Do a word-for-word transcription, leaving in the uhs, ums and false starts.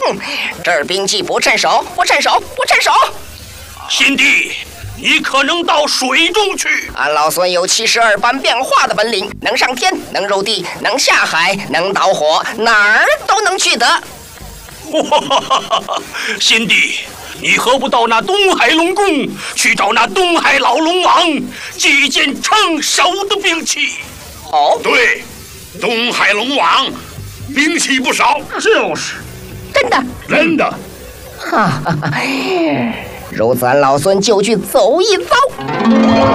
这儿兵器不趁手，不趁手，不趁手。 新弟，你可能到水中去。 俺老孙有七十二般变化的本领，能上天，能入地，能下海，能导火，哪儿都能去得。 新弟，你何不到那东海龙宫去找那东海老龙王借一件趁手的兵器？ 哦， 对，东海龙王兵器不少。 就是， 真的， 真的。 哈哈哈，如此，俺老孙就去走一遭。